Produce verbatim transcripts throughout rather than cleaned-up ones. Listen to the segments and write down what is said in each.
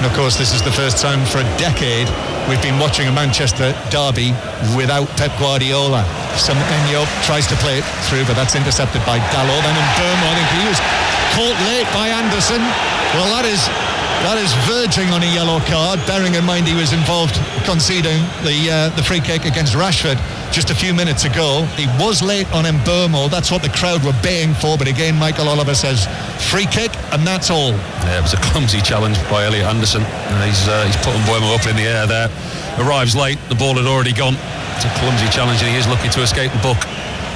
And of course, this is the first time for a decade we've been watching a Manchester derby without Pep Guardiola. Semenyo tries to play it through, but that's intercepted by Dalot. Then in Burma, I think he was caught late by Anderson. Well, that is that is verging on a yellow card, bearing in mind he was involved conceding the uh, the free kick against Rashford just a few minutes ago. He was late on Mbeumo. That's what the crowd were baying for, but again, Michael Oliver says free kick, and that's all. Yeah, it was a clumsy challenge by Elliot Anderson. And he's uh, he's putting Mbeumo up in the air there. Arrives late, the ball had already gone. It's a clumsy challenge, and he is lucky to escape the book.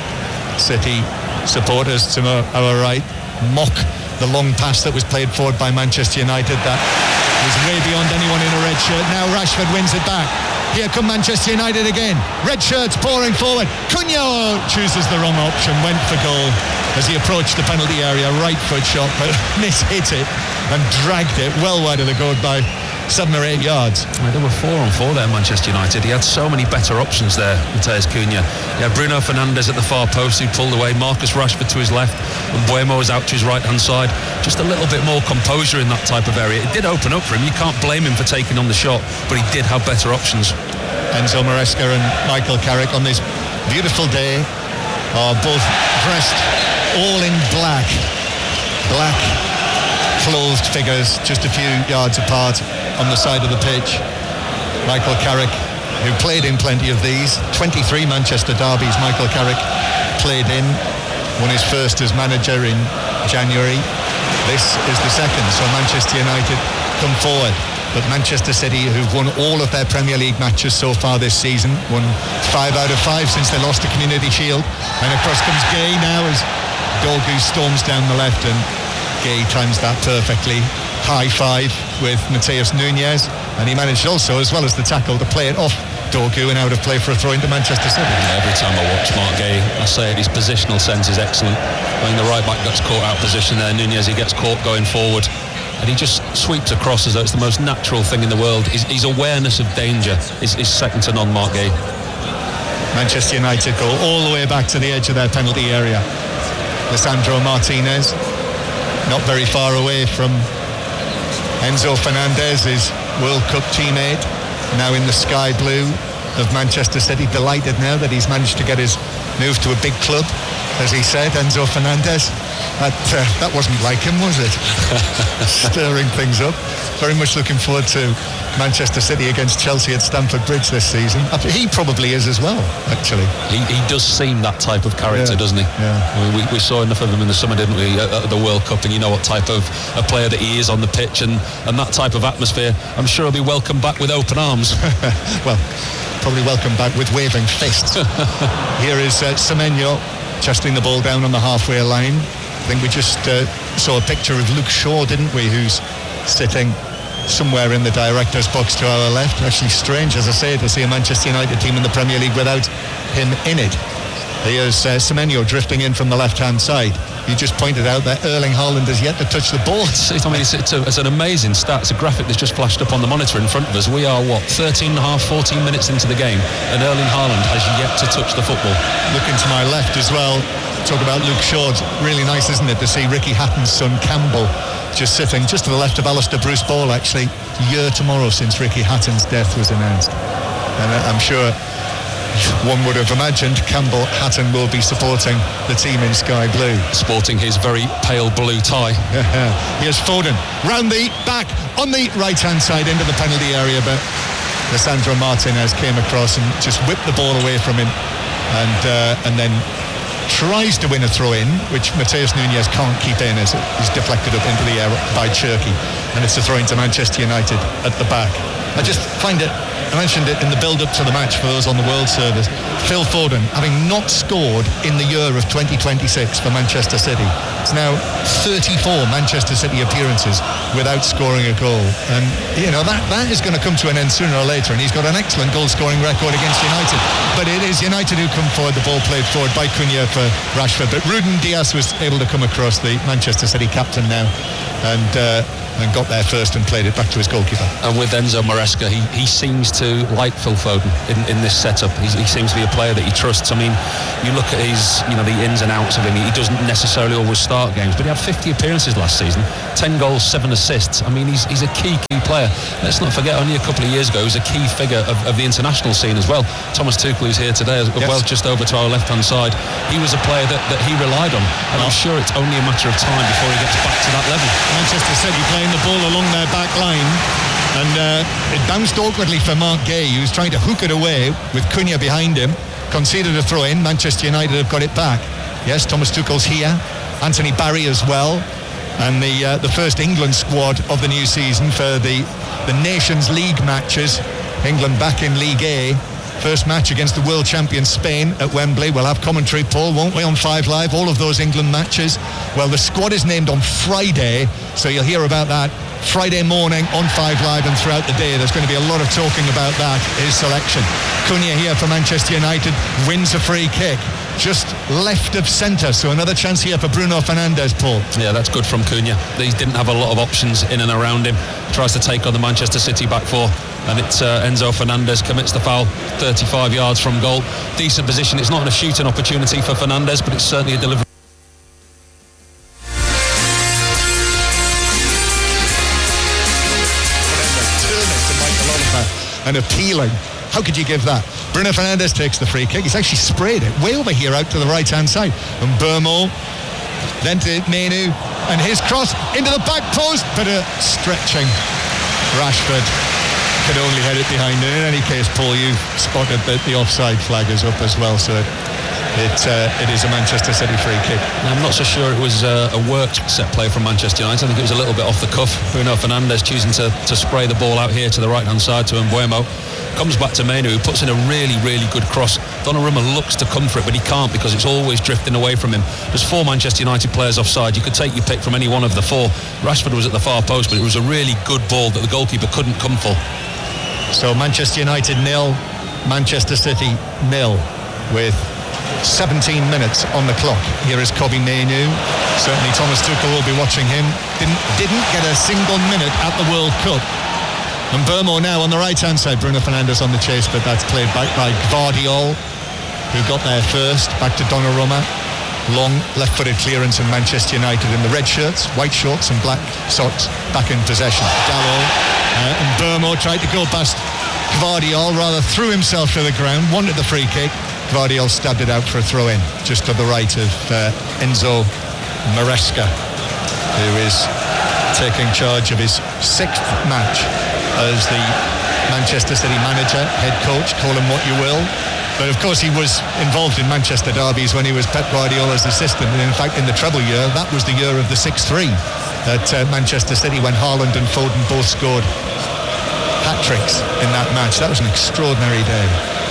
City supporters to our right mock the long pass that was played forward by Manchester United. That was way beyond anyone in a red shirt. Now Rashford wins it back. Here come Manchester United again. Red shirts pouring forward. Cunha chooses the wrong option, went for goal as he approached the penalty area. Right foot shot, but mishit it and dragged it well wide of the goal by seven or eight yards. Yeah, there were four on four there, Manchester United. He had so many better options there, Matheus Cunha. Yeah, Bruno Fernandes at the far post, who pulled away. Marcus Rashford to his left, and Mbeumo was out to his right-hand side. Just a little bit more composure in that type of area. It did open up for him. You can't blame him for taking on the shot, but he did have better options. Enzo Maresca and Michael Carrick on this beautiful day are both dressed all in black. Black clothed figures, just a few yards apart on the side of the pitch. Michael Carrick, who played in plenty of these, twenty-three Manchester derbies Michael Carrick played in, won his first as manager in January. This is the second, so Manchester United come forward. But Manchester City, who've won all of their Premier League matches so far this season, won five out of five since they lost the Community Shield. And across comes Gay now as Dogu storms down the left, and Gay times that perfectly. High five with Matheus Nunes, and he managed also, as well as the tackle, to play it off Dogu and out of play for a throw into Manchester City. Yeah, every time I watch Mark Gay, I say it, his positional sense is excellent. I mean, the right back gets caught out of position there. Nunes, he gets caught going forward, and he just sweeps across as though it's the most natural thing in the world. His, his awareness of danger is, is second to none, Mark Gay. Manchester United go all the way back to the edge of their penalty area. Lisandro Martinez, not very far away from Enzo Fernandez, his World Cup teammate, now in the sky blue of Manchester City. Delighted now that he's managed to get his move to a big club, as he said, Enzo Fernandez. That, uh, that wasn't like him, was it? Stirring things up. Very much looking forward to Manchester City against Chelsea at Stamford Bridge this season. He probably is as well, actually. He, he does seem that type of character, yeah. doesn't he? Yeah. I mean, we, we saw enough of him in the summer, didn't we, at, at the World Cup, and you know what type of a player that he is on the pitch, and, and that type of atmosphere. I'm sure he'll be welcomed back with open arms. Well, probably welcomed back with waving fists. Here is uh, Semenyo chesting the ball down on the halfway line. I think we just uh, saw a picture of Luke Shaw, didn't we, who's sitting somewhere in the director's box to our left. Actually strange, as I say, to see a Manchester United team in the Premier League without him in it. Here's uh, Semenyo drifting in from the left-hand side. You just pointed out that Erling Haaland has yet to touch the ball. It's, I mean, it's, it's, a, it's an amazing stat. It's a graphic that's just flashed up on the monitor in front of us. We are, what, thirteen and a half, fourteen minutes into the game, and Erling Haaland has yet to touch the football. Looking to my left as well, talk about Luke Shaw. It's really nice, isn't it, to see Ricky Hatton's son Campbell just sitting just to the left of Alistair Bruce Ball, actually. A year tomorrow since Ricky Hatton's death was announced. And I'm sure one would have imagined Campbell Hatton will be supporting the team in sky blue. Sporting his very pale blue tie. Here's Foden, round the back, on the right-hand side into the penalty area, but Lisandro Martinez came across and just whipped the ball away from him, and uh, and then tries to win a throw-in, which Matheus Nunes can't keep in as he's deflected up into the air by Cherki, and it's a throw-in to Manchester United at the back. I just find it, I mentioned it in the build-up to the match for those on the World Service, Phil Foden, having not scored in the year of twenty twenty-six for Manchester City. It's now thirty-four Manchester City appearances without scoring a goal. And, you know, that, that is going to come to an end sooner or later, and he's got an excellent goal-scoring record against United. But it is United who come forward, the ball played forward by Cunha for Rashford. But Ruben Dias was able to come across, the Manchester City captain now, and uh, and got there first and played it back to his goalkeeper. And with Enzo Maresca, he, he seems to like Phil Foden in, in this setup. He's, he seems to be a player that he trusts. I mean, you look at his, you know, the ins and outs of him. He doesn't necessarily always start games, but he had fifty appearances last season, ten goals, seven assists. I mean, he's he's a key key player. Let's not forget, only a couple of years ago, he was a key figure of, of the international scene as well. Thomas Tuchel, who's here today, as yes. well, just over to our left-hand side. He was a player that, that he relied on, and oh. I'm sure it's only a matter of time before he gets back to that level. Manchester City playing the ball along their back line, and uh, it bounced awkwardly for Mark Gay, who was trying to hook it away with Cunha behind him. Conceded a throw in. Manchester United have got it back. Yes, Thomas Tuchel's here, Anthony Barry as well, and the uh, the first England squad of the new season for the the Nations League matches. England back in League A. First match against the world champion Spain at Wembley. We'll have commentary, Paul, won't we, on Five Live? All of those England matches. Well, the squad is named on Friday, so you'll hear about that Friday morning on Five Live and throughout the day. There's going to be a lot of talking about that, his selection. Cunha here for Manchester United wins a free kick just left of centre, so another chance here for Bruno Fernandes, Paul. Yeah, that's good from Cunha. He didn't have a lot of options in and around him. Tries to take on the Manchester City back four, and it's uh, Enzo Fernandes commits the foul thirty-five yards from goal. Decent position. It's not a shooting opportunity for Fernandes, but it's certainly a delivery. And appealing. How could you give that? Bruno Fernandes takes the free kick. He's actually sprayed it way over here out to the right hand side. And Burmo, then to Menu, and his cross into the back post, but a stretching Rashford could only head it behind. And in any case, Paul, you spotted that the offside flag is up as well, so it uh, it is a Manchester City free kick. I'm not so sure it was uh, a worked set play from Manchester United. I think it was a little bit off the cuff. Bruno Fernandes choosing to, to spray the ball out here to the right hand side to Mbeumo. Comes back to Menu, who puts in a really, really good cross. Donnarumma looks to come for it, but he can't because it's always drifting away from him. There's four Manchester United players offside. You could take your pick from any one of the four. Rashford was at the far post, but it was a really good ball that the goalkeeper couldn't come for. So Manchester United nil, Manchester City nil, with seventeen minutes on the clock. Here is Kobbie Mainoo. Certainly Thomas Tuchel will be watching him. Didn't, didn't get a single minute at the World Cup. And Burmo now on the right-hand side. Bruno Fernandes on the chase, but that's played back by Gvardiol, who got there first. Back to Donnarumma. Long left-footed clearance, and Manchester United in the red shirts, white shorts and black socks back in possession. Dalot uh, and Burmo tried to go past Gvardiol, rather threw himself to the ground, wanted the free kick. Gvardiol stabbed it out for a throw-in, just to the right of uh, Enzo Maresca, who is taking charge of his sixth match as the Manchester City manager, head coach, call him what you will. But of course he was involved in Manchester derbies when he was Pep Guardiola's assistant, and in fact in the treble year, that was the year of the six three at uh, Manchester City, when Haaland and Foden both scored hat-tricks in that match. That was an extraordinary day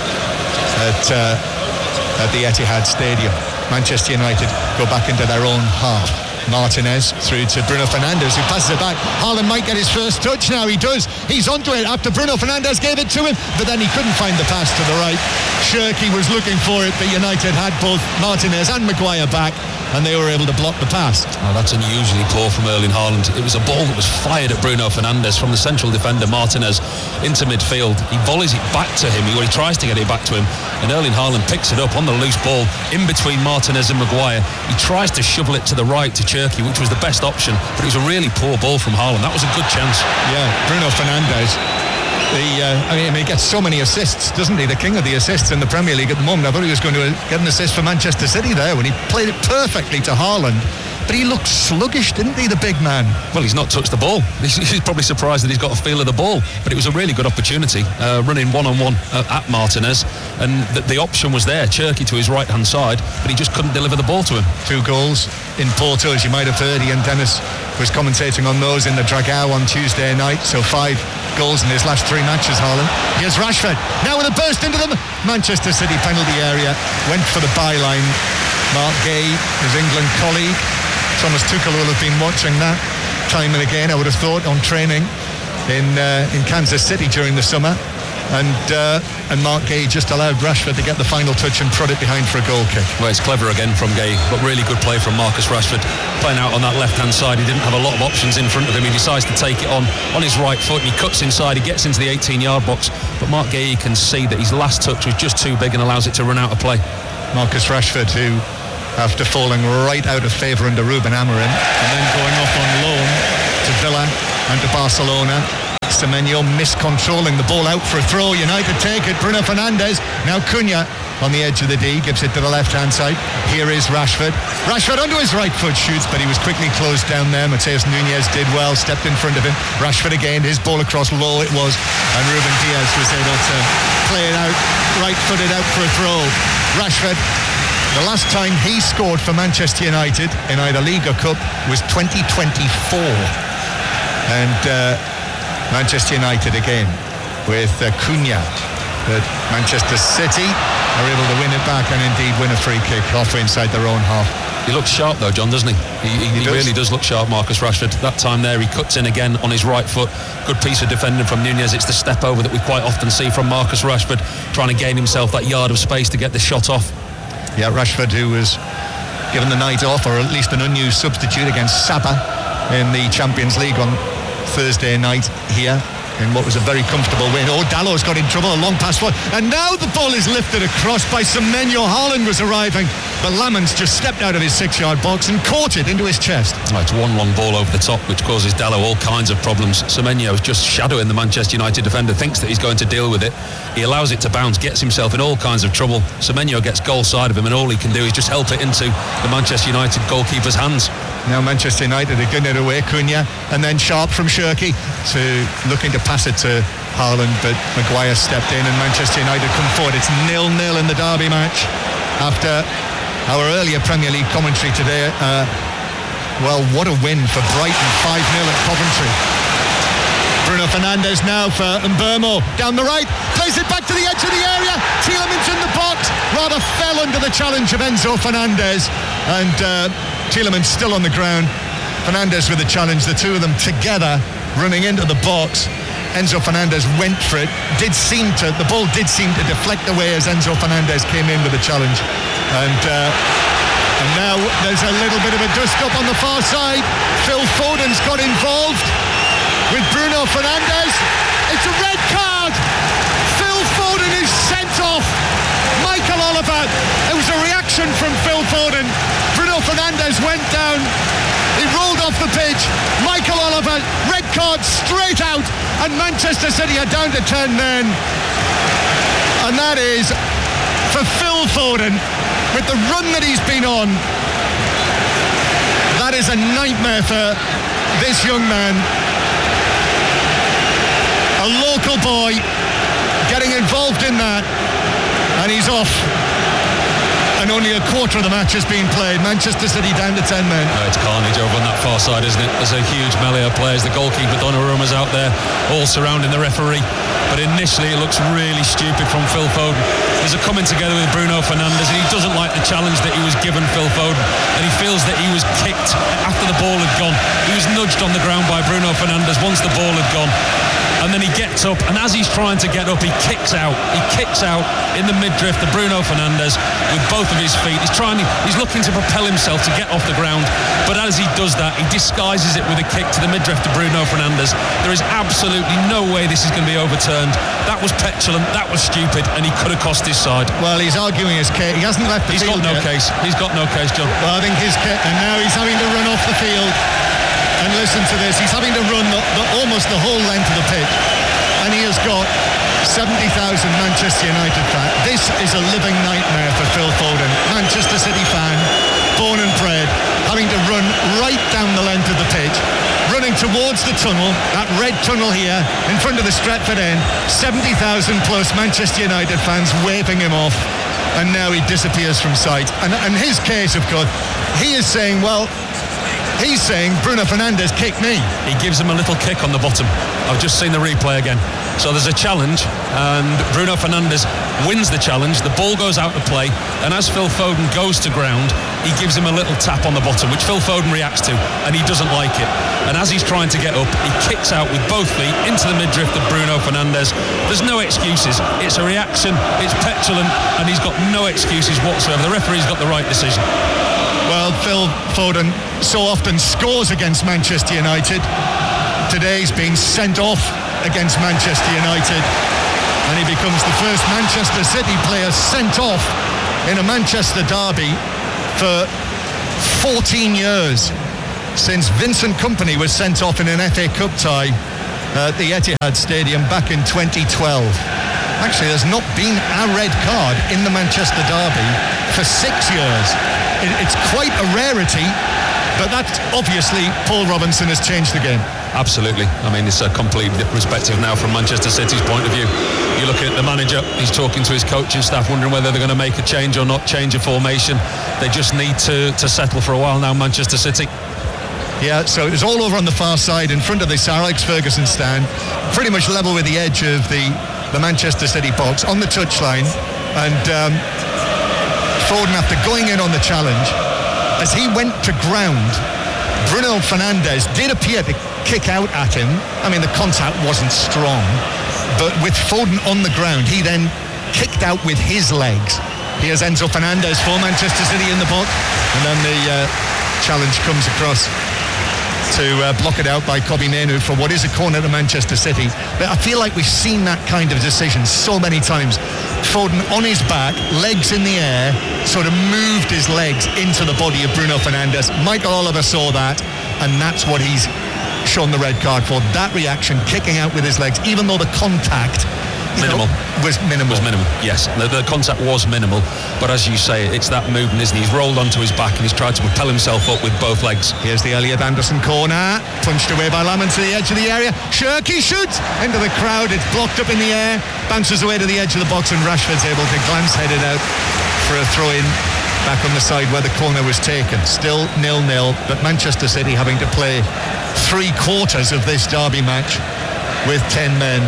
at, uh, at the Etihad Stadium. Manchester United go back into their own half. Martinez through to Bruno Fernandes, who passes it back. Haaland might get his first touch now. He does. He's onto it after Bruno Fernandes gave it to him, but then he couldn't find the pass to the right. Shirky was looking for it, but United had both Martinez and Maguire back, and they were able to block the pass. Oh, that's unusually poor from Erling Haaland. It was a ball that was fired at Bruno Fernandes from the central defender Martinez into midfield. He volleys it back to him, or he tries to get it back to him, and Erling Haaland picks it up on the loose ball in between Martinez and Maguire. He tries to shovel it to the right to Cherki, which was the best option, but it was a really poor ball from Haaland. That was a good chance. Yeah, Bruno Fernandes. The, uh, I mean, he gets so many assists, doesn't he? The king of the assists in the Premier League at the moment. I thought he was going to get an assist for Manchester City there when he played it perfectly to Haaland. But he looked sluggish, didn't he, the big man? Well, he's not touched the ball. He's, he's probably surprised that he's got a feel of the ball. But it was a really good opportunity, uh, running one-on-one uh, at Martinez. And the, the option was there, Cherki to his right-hand side, but he just couldn't deliver the ball to him. Two goals in Porto, as you might have heard. Ian Dennis was commentating on those in the Dragao on Tuesday night. So five goals in his last three matches, Haaland. Here's Rashford. Now with a burst into them. Manchester City penalty area. Went for the byline. Mark Gay, his England colleague. Thomas Tuchel will have been watching that time and again, I would have thought, on training in uh, in Kansas City during the summer. And uh, and Mark Gay just allowed Rashford to get the final touch and prod it behind for a goal kick. Well, it's clever again from Gay, but really good play from Marcus Rashford. Playing out on that left-hand side, he didn't have a lot of options in front of him. He decides to take it on on his right foot, and he cuts inside, he gets into the eighteen-yard box. But Mark Gay can see that his last touch was just too big and allows it to run out of play. Marcus Rashford, who, after falling right out of favour under Ruben Amorim, and then going off on loan to Villa and to Barcelona, Semenyo miscontrolling the ball out for a throw. United take it. Bruno Fernandes. Now Cunha on the edge of the D, gives it to the left-hand side. Here is Rashford. Rashford onto his right foot, shoots, but he was quickly closed down there. Mateus Nunes did well, stepped in front of him. Rashford again, his ball across low it was, and Ruben Diaz was able to play it out, right-footed out for a throw. Rashford, the last time he scored for Manchester United in either League or Cup was twenty twenty-four. And uh, Manchester United again with uh, Cunha. But Manchester City are able to win it back and indeed win a free kick halfway inside their own half. He looks sharp though, John, doesn't he? He, he, he, he does. really does look sharp, Marcus Rashford. That time there, he cuts in again on his right foot. Good piece of defending from Nunes. It's the step over that we quite often see from Marcus Rashford, trying to gain himself that yard of space to get the shot off. Yeah, Rashford, who was given the night off, or at least an unused substitute against Saba in the Champions League on Thursday night here, in what was a very comfortable win. Oh, Dallow's got in trouble, a long pass forward, and now the ball is lifted across by Semenyo. Haaland was arriving, but Lamans just stepped out of his six-yard box and caught it into his chest. Oh, it's one long ball over the top, which causes Dallow all kinds of problems. Semenyo is just shadowing the Manchester United defender, thinks that he's going to deal with it. He allows it to bounce, gets himself in all kinds of trouble. Semenyo gets goal side of him, and all he can do is just help it into the Manchester United goalkeeper's hands. Now Manchester United are getting it away. Cunha, and then Sharp from Shirky to looking to pass it to Haaland, but Maguire stepped in and Manchester United come forward. It's nil-nil in the derby match after our earlier Premier League commentary today. Uh, well, what a win for Brighton, five nil at Coventry. Bruno Fernandes now for Mbeumo, down the right, plays it back to the edge of the area. Tielemans in the box, rather fell under the challenge of Enzo Fernandez, and uh, Tielemans still on the ground. Fernandes with the challenge, the two of them together running into the box. Enzo Fernandez went for it, did seem to, the ball did seem to deflect away as Enzo Fernandez came in with the challenge. And uh, and now there's a little bit of a dust-up on the far side. Phil Foden's got involved with Bruno Fernandes. It's a red card. Phil Foden is sent off. Michael Oliver, it was a reaction from Phil Foden. Bruno Fernandes went down. He rolled off the pitch. Michael Oliver, red card straight out, and Manchester City are down to ten men. And that is for Phil Foden, with the run that he's been on. That is a nightmare for this young man. A local boy getting involved in that, and he's off. And only a quarter of the match has been played. Manchester City down to ten men. Oh, it's carnage over on that far side, isn't it? There's a huge melee of players. The goalkeeper Donnarumma's out there, all surrounding the referee. But initially it looks really stupid from Phil Foden. There's a coming together with Bruno Fernandes, and he doesn't like the challenge that he was given, Phil Foden. And he feels that he was kicked after the ball had gone. He was nudged on the ground by Bruno Fernandes once the ball had gone. And then he gets up, and as he's trying to get up, he kicks out. He kicks out in the midriff to Bruno Fernandes with both of his feet. He's trying, he's looking to propel himself to get off the ground, but as he does that, he disguises it with a kick to the midriff to Bruno Fernandes. There is absolutely no way this is going to be overturned. That was petulant, that was stupid, and he could have cost his side. Well, he's arguing his case. He hasn't left the he's field got no yet. case. He's got no case, John. Well, I think his case, and now he's having to run off the field. And listen to this, he's having to run the, the, almost the whole length of the pitch. And he has got seventy thousand Manchester United fans. This is a living nightmare for Phil Foden, Manchester City fan, born and bred, having to run right down the length of the pitch, running towards the tunnel, that red tunnel here, in front of the Stretford end, seventy thousand plus Manchester United fans waving him off, and now he disappears from sight. And, and his case, of course, he is saying, well, He's saying Bruno Fernandes kicked me. He gives him a little kick on the bottom. I've just seen the replay again. So there's a challenge, and Bruno Fernandes wins the challenge. The ball goes out to play, and as Phil Foden goes to ground, he gives him a little tap on the bottom, which Phil Foden reacts to, and he doesn't like it. And as he's trying to get up, he kicks out with both feet into the midriff of Bruno Fernandes. There's no excuses. It's a reaction. It's petulant, and he's got no excuses whatsoever. The referee's got the right decision. Well, Phil Foden so often scores against Manchester United. Today he's been sent off against Manchester United, and he becomes the first Manchester City player sent off in a Manchester derby for fourteen years, since Vincent Kompany was sent off in an F A Cup tie at the Etihad Stadium back in twenty twelve. Actually, there's not been a red card in the Manchester derby for six years. It, it's quite a rarity, but that obviously Paul Robinson has changed the game. Absolutely. I mean, it's a completely different perspective now from Manchester City's point of view. You look at the manager, he's talking to his coaching staff, wondering whether they're going to make a change or not, change a formation. They just need to, to settle for a while now, Manchester City. Yeah, so it's all over on the far side in front of the Sir Alex Ferguson stand, pretty much level with the edge of the, the Manchester City box, on the touchline. And um, Foden, after going in on the challenge, as he went to ground, Bruno Fernandes did appear to kick out at him. I mean, the contact wasn't strong, but with Foden on the ground, he then kicked out with his legs. Here's Enzo Fernandez for Manchester City in the box, and then the uh, challenge comes across to uh, block it out by Kobbie Mainoo for what is a corner to Manchester City. But I feel like we've seen that kind of decision so many times. Foden on his back, legs in the air, sort of moved his legs into the body of Bruno Fernandes. Michael Oliver saw that, and that's what he's shown the red card for. That reaction, kicking out with his legs, even though the contact minimal know, was minimal. Was minimal, yes. The, the contact was minimal, but as you say, it's that movement, isn't he? He's rolled onto his back and he's tried to propel himself up with both legs. Here's the Elliot Anderson corner, punched away by Lamont to the edge of the area. Shirky shoots into the crowd. It's blocked up in the air, bounces away to the edge of the box, and Rashford's able to glance headed out for a throw-in back on the side where the corner was taken. Still nil nil, but Manchester City having to play three quarters of this derby match with ten men.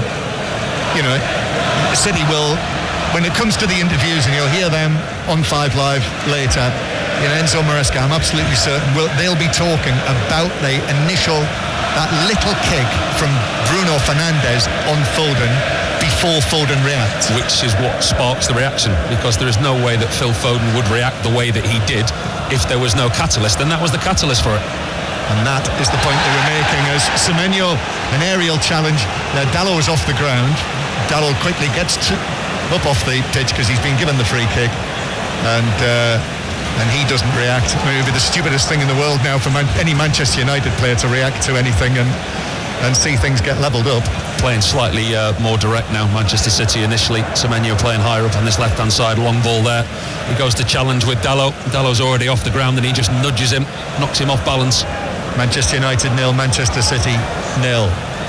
You know, City will, when it comes to the interviews, and you'll hear them on Five Live later, you know, Enzo Maresca, I'm absolutely certain will, they'll be talking about the initial, that little kick from Bruno Fernandes on Foden before Foden reacts. Which is what sparks the reaction, because there is no way that Phil Foden would react the way that he did if there was no catalyst, and that was the catalyst for it. And that is the point they were making as Semenyo, an aerial challenge. Now Dalot is off the ground. Dalot quickly gets to, up off the pitch because he's been given the free kick, and uh, and he doesn't react. I mean, it would be the stupidest thing in the world now for Man- any Manchester United player to react to anything and and see things get levelled up. Playing slightly uh, more direct now, Manchester City initially. Semenyo playing higher up on this left-hand side, long ball there. He goes to challenge with Dalot. Dalot's already off the ground and he just nudges him, knocks him off balance. Manchester United nil, Manchester City nil.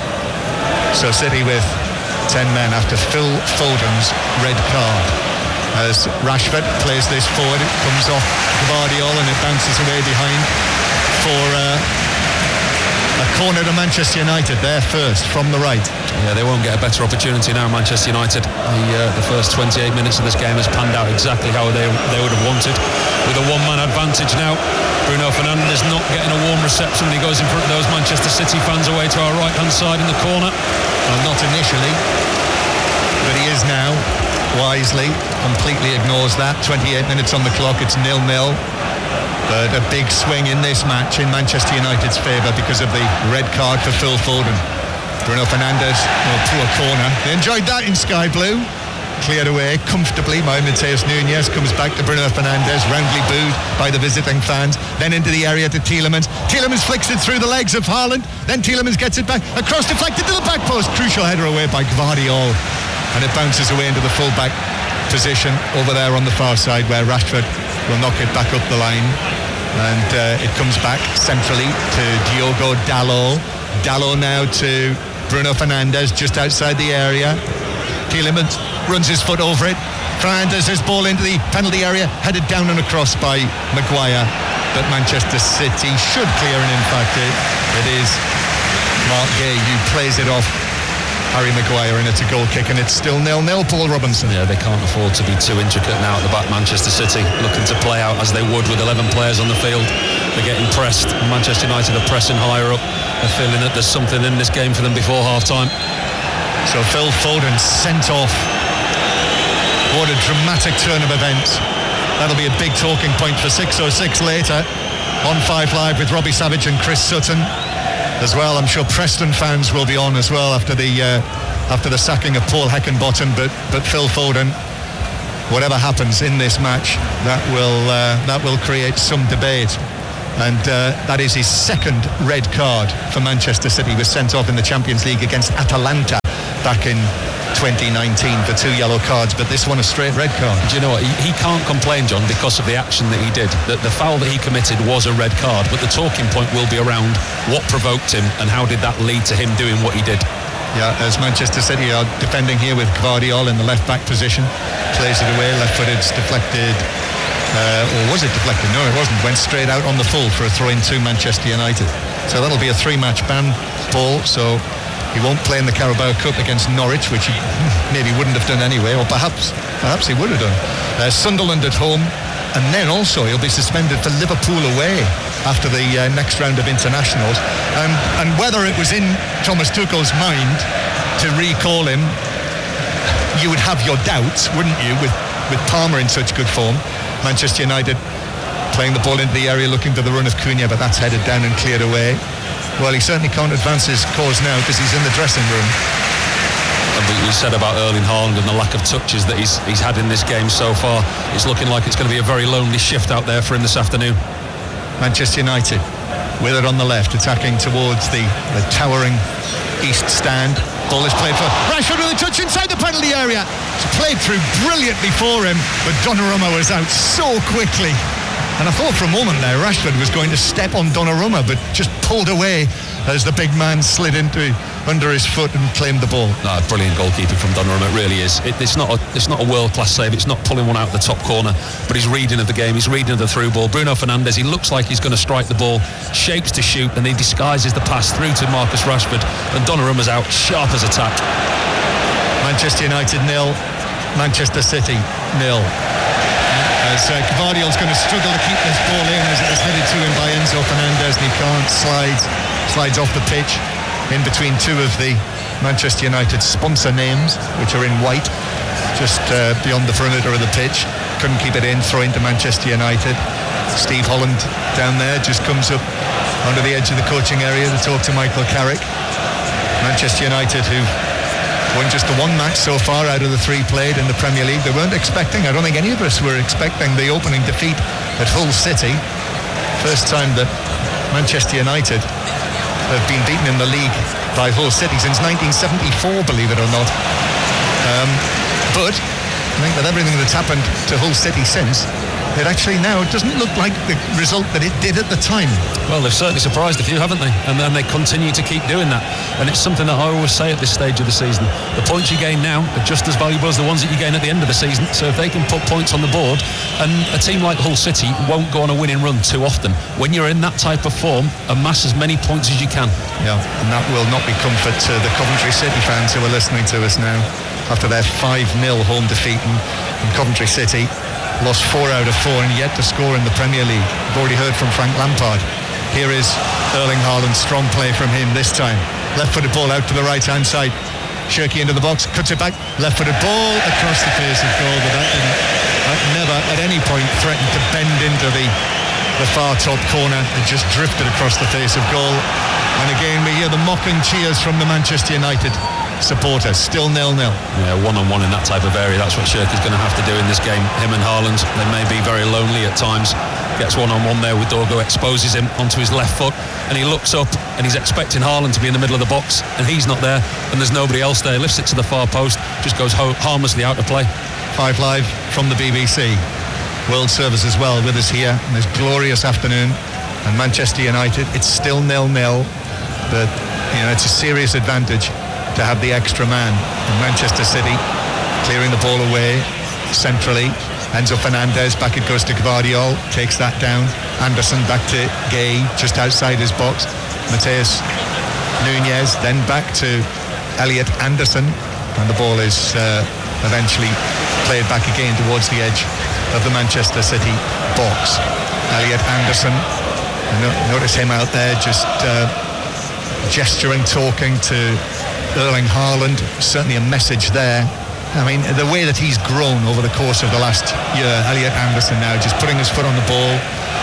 So City with ten men after Phil Foden's red card. As Rashford plays this forward, it comes off Gvardiol and it bounces away behind for uh, a corner to Manchester United there first from the right. Yeah, they won't get a better opportunity now, Manchester United. The, uh, the first twenty-eight minutes of this game has panned out exactly how they, they would have wanted, with a one-man advantage now. Bruno Fernandes not getting a warm reception when he goes in front of those Manchester City fans away to our right-hand side in the corner. Well, not initially, but he is now, wisely, completely ignores that. twenty-eight minutes on the clock, it's nil nil. But a big swing in this match in Manchester United's favour because of the red card for Phil Foden. Bruno Fernandes, well, poor corner. They enjoyed that in Sky Blue. Cleared away comfortably by Matheus Nunes, comes back to Bruno Fernandes, roundly booed by the visiting fans, then into the area to Tielemans. Tielemans flicks it through the legs of Haaland, then Tielemans gets it back, across deflected to the back post, crucial header away by Gvardiol, and it bounces away into the full-back position over there on the far side where Rashford will knock it back up the line, and uh, it comes back centrally to Diogo Dalot. Dalot now to Bruno Fernandes just outside the area. Tielemans runs his foot over it. Fernandes' ball into the penalty area, headed down and across by Maguire. that Manchester City should clear, and in fact it, it is Mark Gay who plays it off Harry Maguire, and it's a goal kick, and it's still nil nil, Paul Robinson. Yeah, they can't afford to be too intricate now at the back. Manchester City looking to play out as they would with eleven players on the field. They're getting pressed. Manchester United are pressing higher up. They're feeling that there's something in this game for them before half-time. So Phil Foden sent off. What a dramatic turn of events. That'll be a big talking point for six oh six later on Five Live with Robbie Savage and Chris Sutton as well. I'm sure Preston fans will be on as well after the uh, after the sacking of Paul Heckingbottom, but but Phil Foden, whatever happens in this match, that will uh, that will create some debate, and uh, that is his second red card for Manchester City. He was sent off in the Champions League against Atalanta back in twenty nineteen for two yellow cards, but this one a straight red card. Do you know what? He, he can't complain, John, because of the action that he did. The, the foul that he committed was a red card, but the talking point will be around what provoked him and how did that lead to him doing what he did. Yeah, as Manchester City are defending here with Gvardiol in the left back position, plays it away, left-footed, deflected, uh, or was it deflected? No, it wasn't. Went straight out on the full for a throw-in to Manchester United. So that'll be a three-match ban, Paul. So he won't play in the Carabao Cup against Norwich, which he maybe wouldn't have done anyway, or perhaps perhaps he would have done. Uh, Sunderland at home, and then also he'll be suspended for Liverpool away after the uh, next round of internationals. Um, and whether it was in Thomas Tuchel's mind to recall him, you would have your doubts, wouldn't you, with, with Palmer in such good form. Manchester United playing the ball into the area, looking for the run of Cunha, but that's headed down and cleared away. Well, he certainly can't advance his cause now because he's in the dressing room. And we, we said about Erling Haaland and the lack of touches that he's he's had in this game so far. It's looking like it's going to be a very lonely shift out there for him this afternoon. Manchester United with it on the left, attacking towards the, the towering east stand. Ball is played for Rashford with a touch inside the penalty area. It's played through brilliantly for him, but Donnarumma was out so quickly. And I thought for a moment there Rashford was going to step on Donnarumma, but just pulled away as the big man slid into under his foot and claimed the ball. No, brilliant goalkeeping from Donnarumma, it really is. It, it's not a, it's not a world-class save, it's not pulling one out of the top corner, but he's reading of the game, he's reading of the through ball. Bruno Fernandes, he looks like he's going to strike the ball, shapes to shoot, and he disguises the pass through to Marcus Rashford, and Donnarumma's out, sharp as a tack. Manchester United nil, Manchester City nil. As uh, Gvardiol's going to struggle to keep this ball in as it is headed to him by Enzo Fernandez, and he can't. Slides, slides off the pitch in between two of the Manchester United sponsor names, which are in white, just uh, beyond the perimeter of the pitch. Couldn't keep it in, throw into Manchester United. Steve Holland down there just comes up under the edge of the coaching area to talk to Michael Carrick. Manchester United, who won just the one match so far out of the three played in the Premier League. They weren't expecting, I don't think any of us were expecting the opening defeat at Hull City. First time that Manchester United have been beaten in the league by Hull City since nineteen seventy-four, believe it or not. Um, but I think that everything that's happened to Hull City since, it actually now doesn't look like the result that it did at the time. Well, they've certainly surprised a few, haven't they? And then they continue to keep doing that. And it's something that I always say at this stage of the season. The points you gain now are just as valuable as the ones that you gain at the end of the season. So if they can put points on the board, and a team like Hull City won't go on a winning run too often. When you're in that type of form, amass as many points as you can. Yeah, and that will not be comfort to the Coventry City fans who are listening to us now after their five nil home defeat in, in Coventry City. Lost four out of four and yet to score in the Premier League. We've already heard from Frank Lampard. Here is Erling Haaland, strong play from him this time. Left-footed ball out to the right-hand side. Shirky into the box, cuts it back. Left-footed ball across the face of goal, but that, didn't, that never at any point threatened to bend into the, the far top corner. It just drifted across the face of goal. And again, we hear the mocking cheers from the Manchester United supporters. Still nil nil. Yeah, one-on-one in that type of area. That's what Shirky's going to have to do in this game. Him and Haaland, they may be very lonely at times. Gets one-on-one there with Dorgo, exposes him onto his left foot, and he looks up and he's expecting Haaland to be in the middle of the box, and he's not there, and there's nobody else there. Lifts it to the far post, just goes ho- harmlessly out of play. Five Live from the B B C World Service as well with us here on this glorious afternoon. And Manchester United, it's still nil nil, but you know it's a serious advantage to have the extra man. And Manchester City clearing the ball away centrally. Enzo Fernandez, back it goes to Gvardiol, takes that down. Anderson back to Gay, just outside his box. Mateus Nunes, then back to Elliot Anderson, and the ball is uh, eventually played back again towards the edge of the Manchester City box. Elliot Anderson, no- notice him out there just uh, gesturing, talking to Erling Haaland. Certainly a message there. I mean, the way that he's grown over the course of the last year, Elliot Anderson now just putting his foot on the ball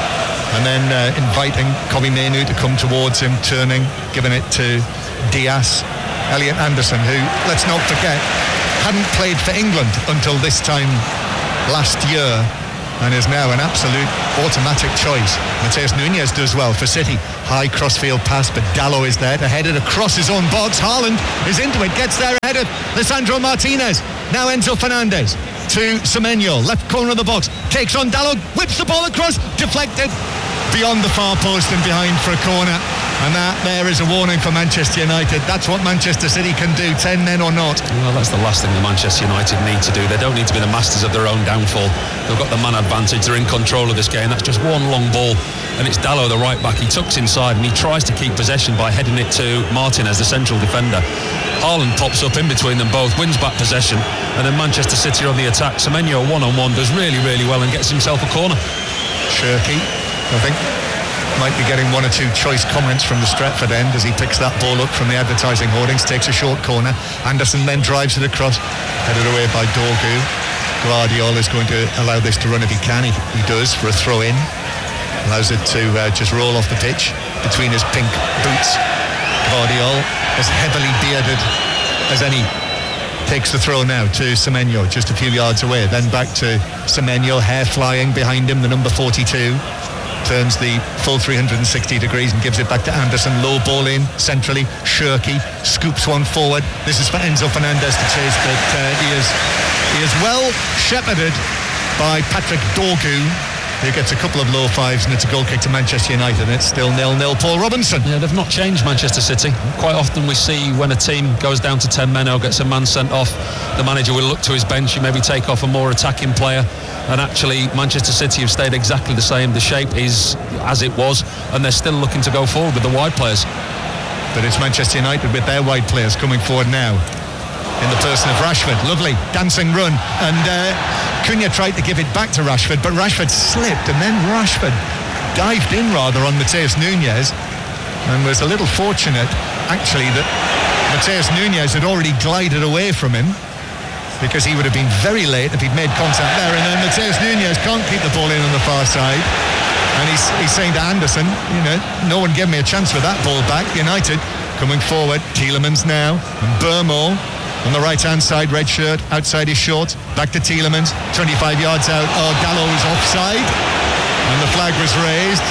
and then uh, inviting Kobbie Mainoo to come towards him, turning, giving it to Diaz. Elliot Anderson, who, let's not forget, hadn't played for England until this time last year and is now an absolute automatic choice. Mateus Nunes does well for City. High crossfield pass, but Dalot is there to head it across his own box. Haaland is into it, gets there ahead of Lisandro Martinez. Now Enzo Fernandez to Semenyo, left corner of the box, takes on Dalot, whips the ball across, deflected beyond the far post and behind for a corner. And that there is a warning for Manchester United. That's what Manchester City can do, ten men or not. Well, that's the last thing the Manchester United need to do. They don't need to be the masters of their own downfall. They've got the man advantage. They're in control of this game. That's just one long ball, and it's Dalot, the right back. He tucks inside and he tries to keep possession by heading it to Martinez, the central defender. Haaland pops up in between them both, wins back possession, and then Manchester City are on the attack. Semenyo one-on-one does really, really well and gets himself a corner. Shirky, I think, might be getting one or two choice comments from the Stretford end as he picks that ball up from the advertising hoardings, takes a short corner. Anderson then drives it across, headed away by Dorgu. Guardiola is going to allow this to run if he can. He, he does for a throw in. Allows it to uh, just roll off the pitch between his pink boots. Guardiola, as heavily bearded as any, takes the throw now to Semenyo, just a few yards away. Then back to Semenyo, hair flying behind him, the number forty-two. Turns the full three hundred sixty degrees and gives it back to Anderson. Low ball in centrally. Shirky scoops one forward. This is for Enzo Fernandez to chase, but uh, he is he is well shepherded by Patrick Dorgu, who gets a couple of low fives, and it's a goal kick to Manchester United, and it's still nil nil. Paul Robinson. Yeah, they've not changed Manchester City. Quite often we see when a team goes down to ten men or gets a man sent off, the manager will look to his bench and maybe take off a more attacking player. And actually Manchester City have stayed exactly the same. The shape is as it was, and they're still looking to go forward with the wide players. But it's Manchester United with their wide players coming forward now in the person of Rashford. Lovely dancing run, and uh, Cunha tried to give it back to Rashford, but Rashford slipped, and then Rashford dived in rather on Mateus Nunes, and was a little fortunate actually that Mateus Nunes had already glided away from him, because he would have been very late if he'd made contact there. And then Mateus Nunes can't keep the ball in on the far side, and he's, he's saying to Anderson, you know, no one gave me a chance with that ball back. United coming forward. Tielemans now, and Burmo on the right hand side, red shirt outside his shorts, back to Tielemans, twenty-five yards out. Oh, Dalot is offside, and the flag was raised,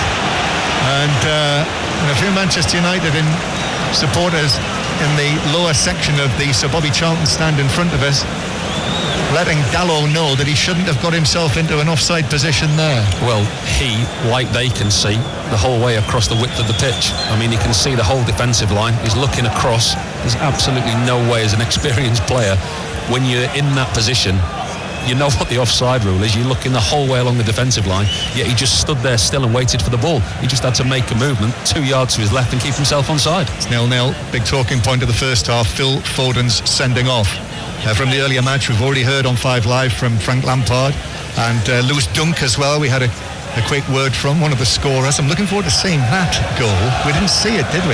and, uh, and a few Manchester United in supporters in the lower section of the Sir Bobby Charlton stand in front of us, letting Dalot know that he shouldn't have got himself into an offside position there. Well, he, like they can see, the whole way across the width of the pitch. I mean, he can see the whole defensive line. He's looking across. There's absolutely no way as an experienced player, when you're in that position, you know what the offside rule is. You're looking the whole way along the defensive line, yet he just stood there still and waited for the ball. He just had to make a movement two yards to his left and keep himself onside. It's nil nil. Big talking point of the first half, Phil Foden's sending off. Uh, from the earlier match, we've already heard on Five Live from Frank Lampard and uh, Lewis Dunk as well. We had a, a quick word from one of the scorers. I'm looking forward to seeing that goal. We didn't see it, did we?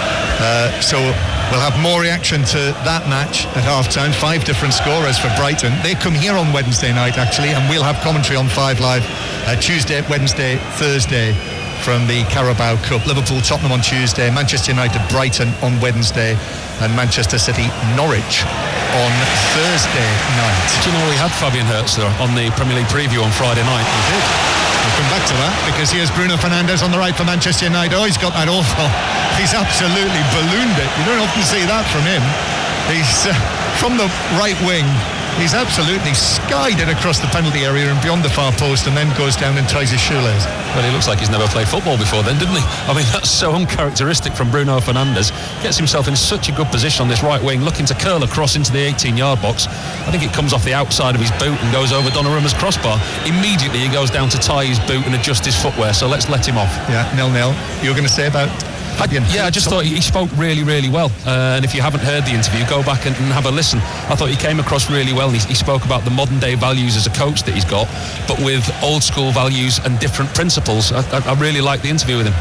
Uh, so we'll have more reaction to that match at half-time. Five different scorers for Brighton. They come here on Wednesday night, actually, and we'll have commentary on Five Live uh, Tuesday, Wednesday, Thursday from the Carabao Cup. Liverpool, Tottenham on Tuesday, Manchester United, Brighton on Wednesday, and Manchester City, Norwich on Thursday night. Do you know we had Fabian Hurtzler on the Premier League preview on Friday night? We did. We'll come back to that, because here's Bruno Fernandes on the right for Manchester United. Oh, he's got that awful. He's absolutely ballooned it. You don't often see that from him. He's uh, from the right wing. He's absolutely skied it across the penalty area and beyond the far post, and then goes down and ties his shoelace. Well, he looks like he's never played football before then, didn't he? I mean, that's so uncharacteristic from Bruno Fernandes. Gets himself in such a good position on this right wing, looking to curl across into the eighteen-yard box. I think it comes off the outside of his boot and goes over Donnarumma's crossbar. Immediately he goes down to tie his boot and adjust his footwear, so let's let him off. Yeah, nil-nil. You were going to say about... I, yeah, I just thought he spoke really, really well. Uh, and if you haven't heard the interview, go back and, and have a listen. I thought he came across really well. He, he spoke about the modern day values as a coach that he's got, but with old school values and different principles. I, I, I really liked the interview with him.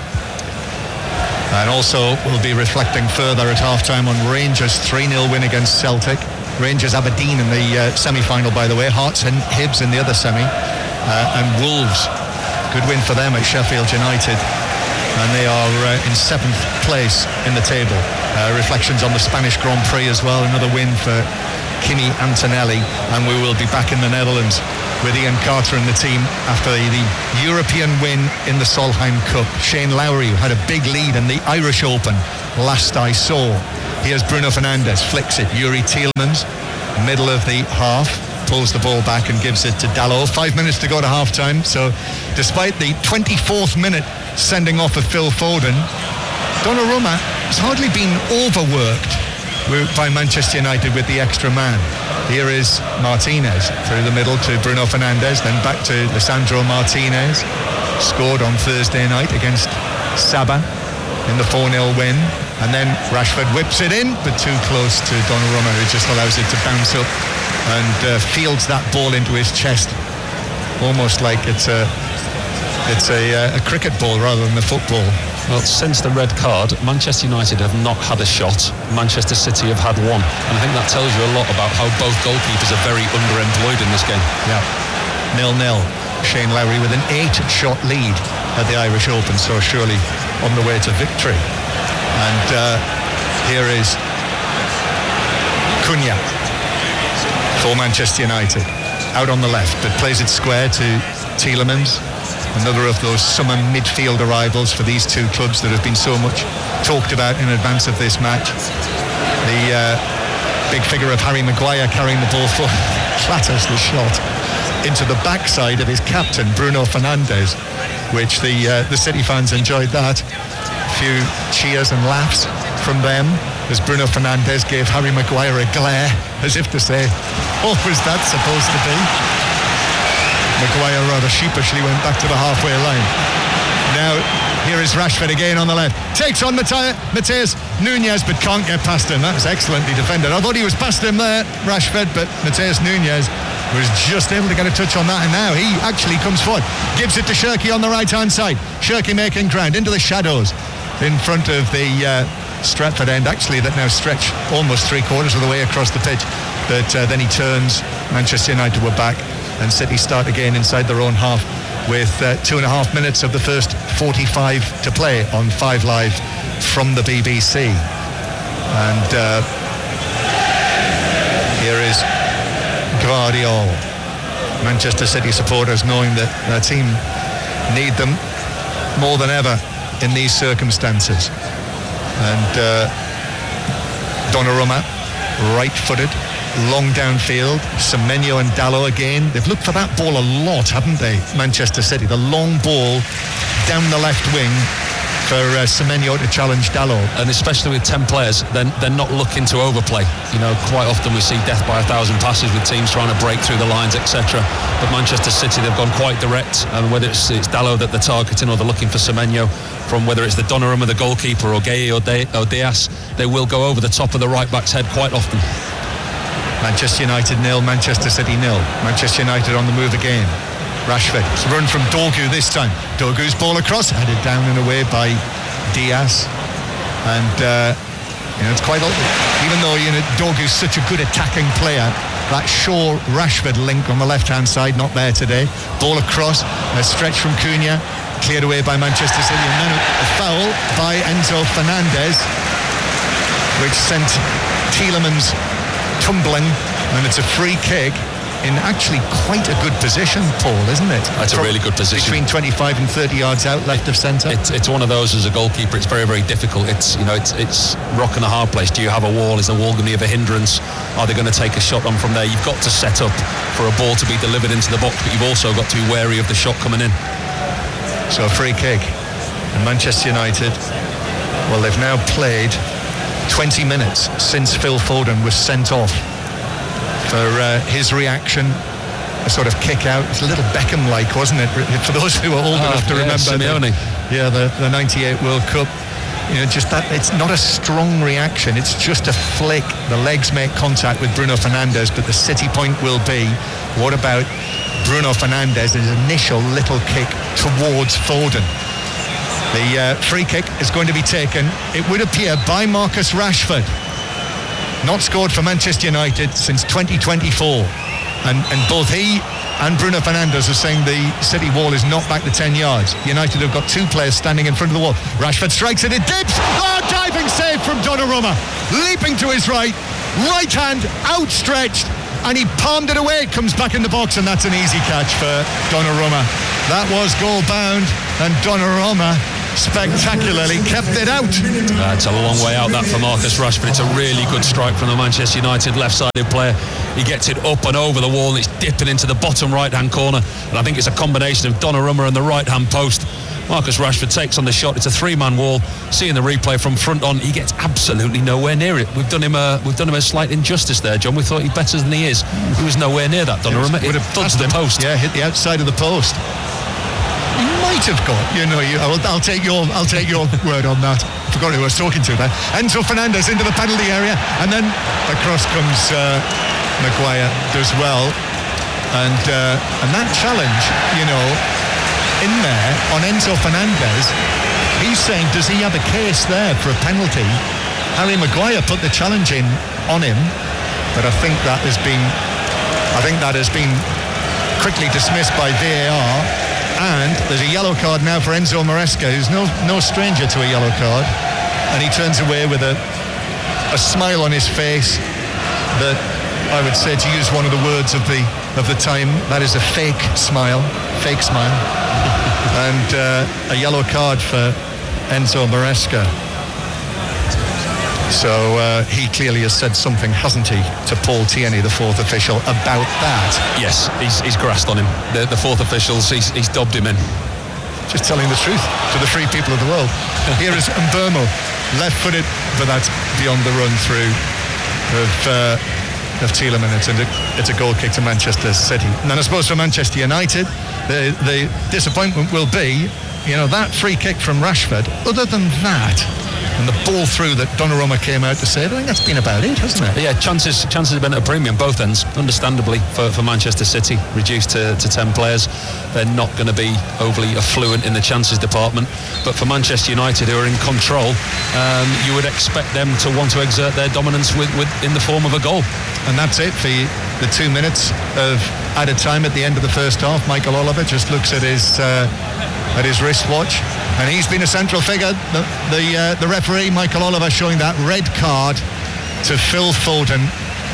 And also we'll be reflecting further at half-time on Rangers' three nil win against Celtic. Rangers Aberdeen in the uh, semi-final, by the way. Hearts and Hibs in the other semi. Uh, and Wolves, good win for them at Sheffield United. And they are uh, in seventh place in the table. Uh, reflections on the Spanish Grand Prix as well. Another win for Kimi Antonelli. And we will be back in the Netherlands with Ian Carter and the team after the European win in the Solheim Cup. Shane Lowry had a big lead in the Irish Open last I saw. Here's Bruno Fernandes, flicks it. Yuri Tielemans, middle of the half, pulls the ball back and gives it to Dalot. Five minutes to go to half-time. So despite the twenty-fourth minute sending off of Phil Foden, Donnarumma has hardly been overworked by Manchester United with the extra man. Here is Martinez through the middle to Bruno Fernandes, then back to Lisandro Martinez. Scored on Thursday night against Sabah in the four nil win. And then Rashford whips it in, but too close to Donnarumma, who just allows it to bounce up and uh, fields that ball into his chest, almost like it's a it's a, a cricket ball rather than a football. Well, since the red card, Manchester United have not had a shot. Manchester City have had one. And I think that tells you a lot about how both goalkeepers are very underemployed in this game. Yeah. nil-nil. Shane Lowry with an eight-shot lead at the Irish Open, so surely on the way to victory. And uh, here is Cunha for Manchester United. Out on the left, but plays it square to Tielemans. Another of those summer midfield arrivals for these two clubs that have been so much talked about in advance of this match. The uh, big figure of Harry Maguire carrying the ball for clatters the shot into the backside of his captain, Bruno Fernandes, which the uh, the City fans enjoyed that. A few cheers and laughs from them as Bruno Fernandes gave Harry Maguire a glare, as if to say, what was that supposed to be? Maguire rather sheepishly went back to the halfway line. Now, here is Rashford again on the left. Takes on Matheus Nunes, but can't get past him. That was excellently defended. I thought he was past him there, Rashford, but Matheus Nunes was just able to get a touch on that, and now he actually comes forward. Gives it to Shirky on the right-hand side. Shirky making ground into the shadows in front of the uh, Stratford end, actually, that now stretch almost three-quarters of the way across the pitch. But uh, then he turns. Manchester United were back, and City start again inside their own half with uh, two and a half minutes of the first forty-five to play on Five Live from the B B C. And uh, here is Gvardiol. Manchester City supporters knowing that their team need them more than ever in these circumstances. And uh, Donnarumma, right-footed, long downfield. Semenyo and Dalot again. They've looked for that ball a lot, haven't they, Manchester City? The long ball down the left wing for uh, Semenyo to challenge Dalot. And especially with ten players, then they're, they're not looking to overplay. You know, quite often we see death by a thousand passes with teams trying to break through the lines, et cetera. But Manchester City, they've gone quite direct. And whether it's, it's Dalot that they're targeting or they're looking for Semenyo, from whether it's the Donnarumma, the goalkeeper, or Gueye or, De- or Diaz, they will go over the top of the right back's head quite often. Manchester United nil, Manchester City nil. Manchester United on the move again. Rashford, it's a run from Dogu this time. Dogu's ball across, headed down and away by Diaz. And uh, you know, it's quite, even though you know Dogu's such a good attacking player, that Shaw-Rashford link on the left-hand side, not there today. Ball across, a stretch from Cunha, cleared away by Manchester City, and then a foul by Enzo Fernandez, which sent Tielemans tumbling, and it's a free kick in actually quite a good position, Paul, isn't it? That's a really good position. Between twenty-five and thirty yards out, left of centre. It's, it's one of those as a goalkeeper. It's very, very difficult. It's you know, it's it's rock and a hard place. Do you have a wall? Is the wall going to be a hindrance? Are they going to take a shot on from there? You've got to set up for a ball to be delivered into the box, but you've also got to be wary of the shot coming in. So a free kick, and Manchester United. Well, they've now played twenty minutes since Phil Foden was sent off for uh, his reaction, a sort of kick out. It's a little Beckham-like, wasn't it? For those who are old oh, enough to yeah, remember, the, yeah, the, the ninety-eight World Cup. You know, just that. It's not a strong reaction. It's just a flick. The legs make contact with Bruno Fernandes, but the City point will be, what about Bruno Fernandes' initial little kick towards Foden? The uh, free kick is going to be taken, it would appear, by Marcus Rashford. Not scored for Manchester United since twenty twenty-four. And, and both he and Bruno Fernandes are saying the City wall is not back to ten yards. United have got two players standing in front of the wall. Rashford strikes it, it dips. Oh, diving save from Donnarumma. Leaping to his right, right hand outstretched, and he palmed it away. It comes back in the box, and that's an easy catch for Donnarumma. That was goal bound, and Donnarumma spectacularly kept it out. Uh, it's a long way out, that, for Marcus Rashford. It's a really good strike from the Manchester United left-sided player. He gets it up and over the wall, and it's dipping into the bottom right-hand corner, and I think it's a combination of Donnarumma and the right-hand post. Marcus Rashford takes on the shot. It's a three-man wall. Seeing the replay from front on, he gets absolutely nowhere near it. We've done him a we've done him a slight injustice there, John. We thought he's better than he is. He was nowhere near that, Donnarumma. It, it thuds the post. Yeah, hit the outside of the post. He might have got, you know, you, I'll, I'll take your I'll take your word on that. Forgot who I was talking to there. Enzo Fernandez into the penalty area, and then across comes uh, Maguire, does well, and uh, and that challenge, you know, in there on Enzo Fernandez, he's saying, does he have a case there for a penalty? Harry Maguire put the challenge in on him, but I think that has been, I think that has been quickly dismissed by V A R. And there's a yellow card now for Enzo Maresca, who's no no stranger to a yellow card, and he turns away with a a smile on his face that I would say, to use one of the words of the of the time, that is a fake smile, fake smile, and uh, a yellow card for Enzo Maresca. So uh, he clearly has said something, hasn't he, to Paul Tierney, the fourth official, about that. Yes, he's, he's grassed on him. The, the fourth officials, he's, he's dobbed him in. Just telling the truth to the free people of the world. Here is Mbeumo, left-footed, but that's beyond the run-through of uh, of Tielemans. It's a, it's a goal kick to Manchester City. And then I suppose for Manchester United, the, the disappointment will be, you know, that free kick from Rashford. Other than that, and the ball through that Donnarumma came out to save, I think that's been about it, hasn't it? Yeah, chances chances have been at a premium, both ends, understandably, for, for Manchester City, reduced to, to ten players. They're not going to be overly affluent in the chances department, but for Manchester United, who are in control, um, you would expect them to want to exert their dominance with, with in the form of a goal. And that's it for the two minutes of added time at the end of the first half. Michael Oliver just looks at his uh, at his wristwatch, and he's been a central figure. The the, uh, the referee, Michael Oliver, showing that red card to Phil Foden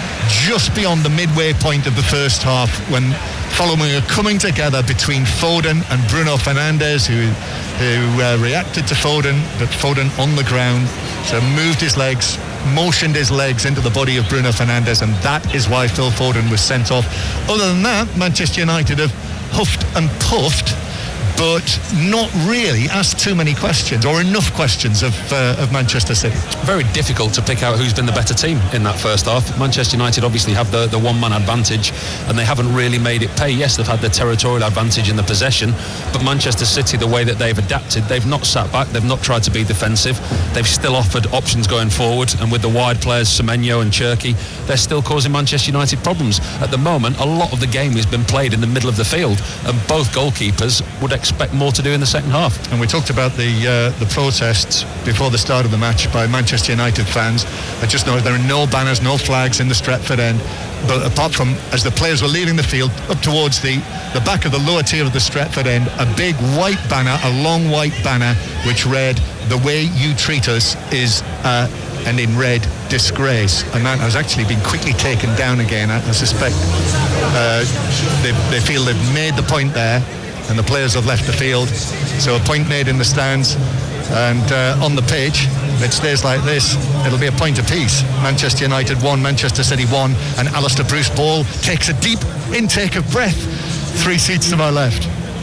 just beyond the midway point of the first half, when following a coming together between Foden and Bruno Fernandes, who who uh, reacted to Foden, but Foden on the ground, so moved his legs, motioned his legs into the body of Bruno Fernandes, and that is why Phil Foden was sent off. Other than that, Manchester United have huffed and puffed, but not really asked too many questions, or enough questions of uh, of Manchester City. Very difficult to pick out who's been the better team in that first half. Manchester United obviously have the, the one-man advantage, and they haven't really made it pay. Yes, they've had the territorial advantage in the possession, but Manchester City, the way that they've adapted, they've not sat back, they've not tried to be defensive, they've still offered options going forward, and with the wide players, Semenyo and Cherki, they're still causing Manchester United problems. At the moment, a lot of the game has been played in the middle of the field, and both goalkeepers would expect expect more to do in the second half. And we talked about the uh, the protests before the start of the match by Manchester United fans. I just know there are no banners, no flags in the Stretford end, but apart from as the players were leaving the field up towards the the back of the lower tier of the Stretford end, a big white banner, a long white banner which read, "The way you treat us is," uh, and in red, disgrace, and that has actually been quickly taken down again. I, I suspect uh, they, they feel they've made the point there, and the players have left the field. So a point made in the stands, and uh, on the pitch, if it stays like this, it'll be a point apiece. Manchester United won, Manchester City won, and Alistair Bruce Ball takes a deep intake of breath. Three seats to my left.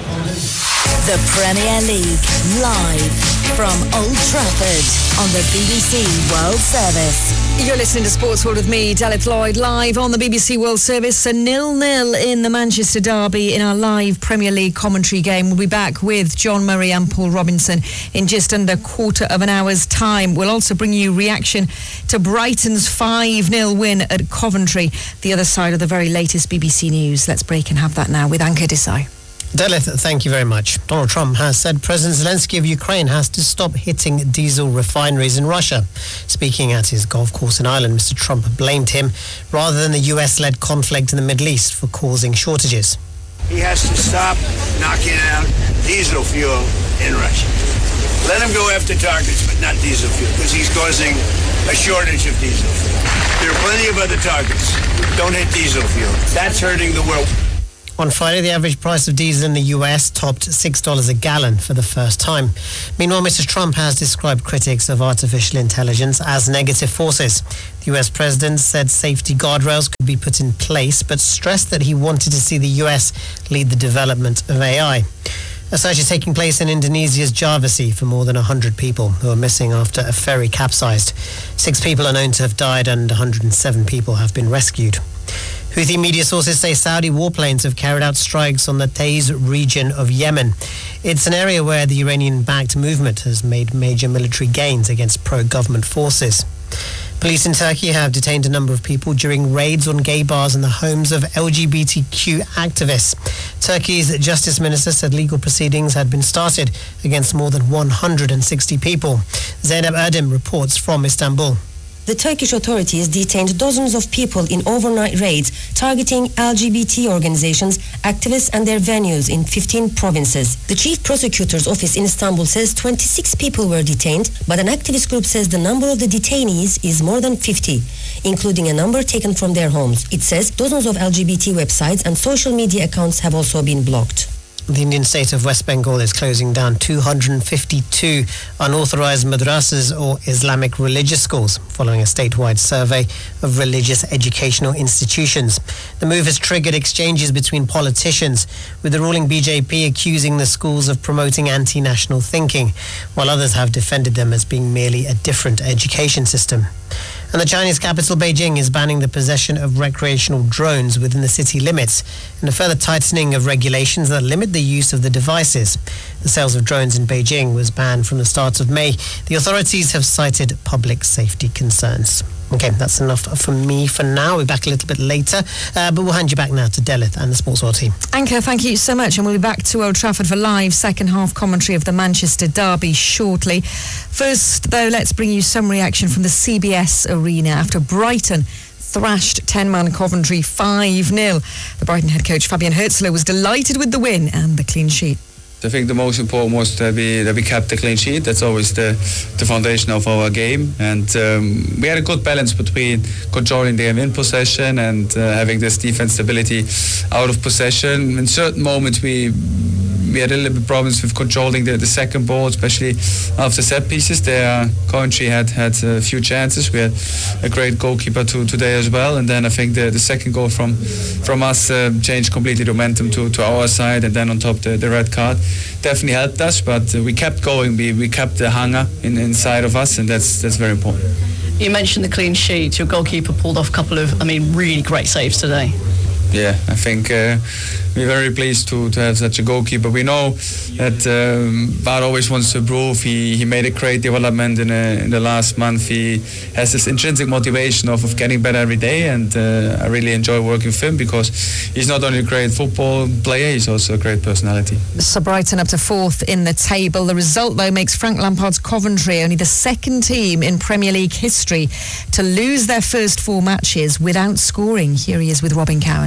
The Premier League, live from Old Trafford on the B B C World Service. You're listening to Sports World with me, Delith Lloyd, live on the B B C World Service. A nil-nil in the Manchester derby in our live Premier League commentary game. We'll be back with John Murray and Paul Robinson in just under a quarter of an hour's time. We'll also bring you reaction to Brighton's five nil win at Coventry, the other side of the very latest B B C News. Let's break and have that now with Ankur Desai. Delith, thank you very much. Donald Trump has said President Zelensky of Ukraine has to stop hitting diesel refineries in Russia. Speaking at his golf course in Ireland, Mister Trump blamed him rather than the U S-led conflict in the Middle East for causing shortages. He has to stop knocking out diesel fuel in Russia. Let him go after targets, but not diesel fuel, because he's causing a shortage of diesel fuel. There are plenty of other targets. Don't hit diesel fuel. That's hurting the world. On Friday, the average price of diesel in the U S topped six dollars a gallon for the first time. Meanwhile, Mister Trump has described critics of artificial intelligence as negative forces. The U S president said safety guardrails could be put in place, but stressed that he wanted to see the U S lead the development of A I. A search is taking place in Indonesia's Java Sea for more than one hundred people who are missing after a ferry capsized. Six people are known to have died and one hundred seven people have been rescued. Houthi media sources say Saudi warplanes have carried out strikes on the Taiz region of Yemen. It's an area where the Iranian-backed movement has made major military gains against pro-government forces. Police in Turkey have detained a number of people during raids on gay bars and the homes of L G B T Q activists. Turkey's Justice Minister said legal proceedings had been started against more than one hundred sixty people. Zeynep Erdem reports from Istanbul. The Turkish authorities detained dozens of people in overnight raids targeting L G B T organizations, activists and their venues in fifteen provinces. The chief prosecutor's office in Istanbul says twenty-six people were detained, but an activist group says the number of the detainees is more than fifty, including a number taken from their homes. It says dozens of L G B T websites and social media accounts have also been blocked. The Indian state of West Bengal is closing down two hundred fifty-two unauthorized madrasas or Islamic religious schools following a statewide survey of religious educational institutions. The move has triggered exchanges between politicians, with the ruling B J P accusing the schools of promoting anti-national thinking, while others have defended them as being merely a different education system. And the Chinese capital, Beijing, is banning the possession of recreational drones within the city limits and a further tightening of regulations that limit the use of the devices. The sales of drones in Beijing was banned from the start of May. The authorities have cited public safety concerns. Okay, that's enough from me for now. We'll be back a little bit later, uh, but we'll hand you back now to Delith and the Sports World team. Ankur, thank you so much, and we'll be back to Old Trafford for live second half commentary of the Manchester derby shortly. First, though, let's bring you some reaction from the C B S Arena after Brighton thrashed ten-man Coventry five nil. The Brighton head coach Fabian Hürzeler was delighted with the win and the clean sheet. I think the most important was that we that we kept the clean sheet. That's always the, the foundation of our game, and um, we had a good balance between controlling the game in possession and uh, having this defense stability out of possession. In certain moments we we had a little bit problems with controlling the, the second ball, especially after set pieces. There, Coventry had had a few chances. We had a great goalkeeper to, today as well, and then I think the, the second goal from from us uh, changed completely the momentum to, to our side, and then on top the, the red card definitely helped us, but uh, we kept going. We we kept the hunger in, inside of us, and that's that's very important. You mentioned the clean sheet. Your goalkeeper pulled off a couple of, I mean, really great saves today. Yeah, I think uh, we're very pleased to, to have such a goalkeeper. We know that um, Bart always wants to improve. He he made a great development in, a, in the last month. He has this intrinsic motivation of, of getting better every day, and uh, I really enjoy working with him because he's not only a great football player, he's also a great personality. So Brighton up to fourth in the table. The result, though, makes Frank Lampard's Coventry only the second team in Premier League history to lose their first four matches without scoring. Here he is with Robin Cowan.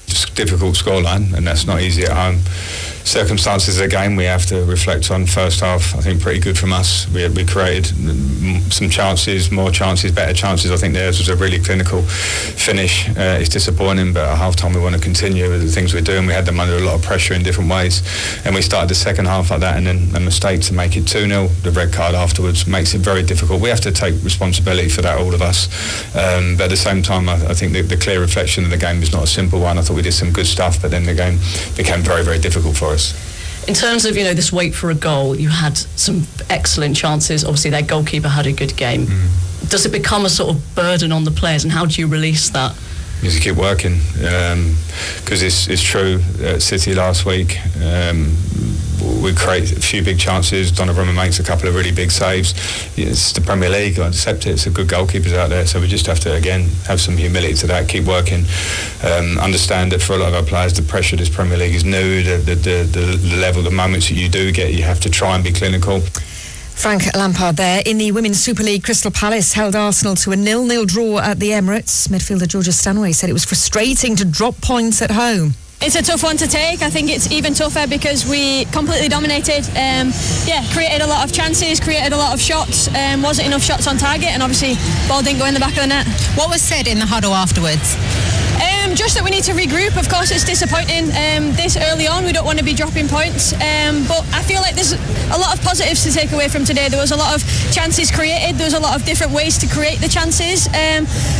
difficult scoreline, and that's not easy at home. Circumstances of the game we have to reflect on. First half, I think pretty good from us. We we created some chances, more chances, better chances. I think theirs was a really clinical finish. Uh, it's disappointing, but at half time we want to continue with the things we're doing. We had them under a lot of pressure in different ways, and we started the second half like that, and then a mistake to make it two nil. The red card afterwards makes it very difficult. We have to take responsibility for that, all of us. Um, but at the same time, I, I think the, the clear reflection of the game is not a simple one. I thought we did some good stuff, but then the game became very, very difficult for us. In terms of, you know, this wait for a goal, you had some excellent chances. Obviously, their goalkeeper had a good game. Mm. Does it become a sort of burden on the players, and how do you release that? You just keep working, because um, it's, it's true. At City last week, um, we create a few big chances. Donnarumma makes a couple of really big saves. It's the Premier League. I accept it. It's a good goalkeepers out there, so we just have to again have some humility to that. Keep working. Um, understand that for a lot of our players, the pressure of this Premier League is new. The the, the the level, the moments that you do get, you have to try and be clinical. Frank Lampard there. In the Women's Super League, Crystal Palace held Arsenal to a nil nil draw at the Emirates. Midfielder Georgia Stanway said it was frustrating to drop points at home. It's a tough one to take. I think it's even tougher because we completely dominated. Um, yeah, created a lot of chances, created a lot of shots. Um, wasn't enough shots on target, and obviously ball didn't go in the back of the net. What was said in the huddle afterwards? Um, just that we need to regroup. Of course, it's disappointing um, this early on. We don't want to be dropping points, um, but I feel like there's a lot of positives to take away from today. There was a lot of chances created. There was a lot of different ways to create the chances. Um,